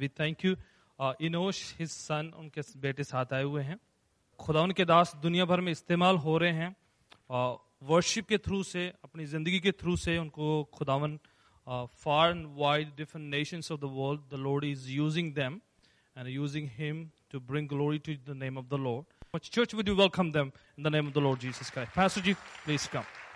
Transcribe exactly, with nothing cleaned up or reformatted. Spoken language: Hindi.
We thank you इनोश his son, उनके बेटे साथ आए हुए हैं। खुदा उनके दास दुनिया भर में इस्तेमाल हो रहे हैं वर्शिप के थ्रू से, अपनी ज़िंदगी के थ्रू से उनको खुदावन far and wide different Nations of the world the Lord is using them and using him to bring glory to the name of the Lord. Church, would you welcome them in the name of the Lord Jesus Christ? Pastor Ji, please come.